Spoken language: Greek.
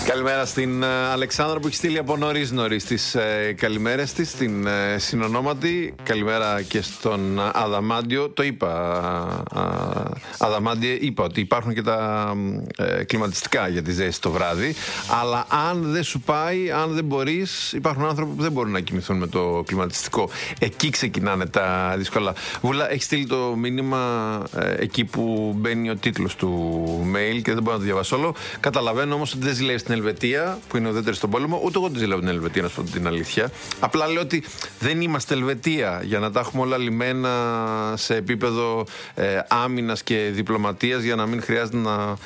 Καλημέρα στην Αλεξάνδρα που έχει στείλει από νωρίς τις καλημέρες της, στην συνονόματη. Καλημέρα και στον Αδαμάντιο. Το είπα, Αδαμάντιε, είπα ότι υπάρχουν και τα κλιματιστικά για τη ζέστη το βράδυ. Αλλά αν δεν σου πάει, αν δεν μπορείς, υπάρχουν άνθρωποι που δεν μπορούν να κοιμηθούν με το κλιματιστικό. Εκεί ξεκινάνε τα δύσκολα. Βούλα, έχει στείλει το μήνυμα εκεί που μπαίνει ο τίτλος του mail και δεν μπορώ να το διαβάσω όλο. Καταλαβαίνω όμως ότι δεν ζηλεύει στην Ελβετία, που είναι ουδέτερη στον πόλεμο, ούτε εγώ τη ζηλεύω την Ελβετία, να σου πω την αλήθεια. Απλά λέω ότι δεν είμαστε Ελβετία για να τα έχουμε όλα λυμμένα σε επίπεδο άμυνας και διπλωματίας, για να μην χρειάζεται να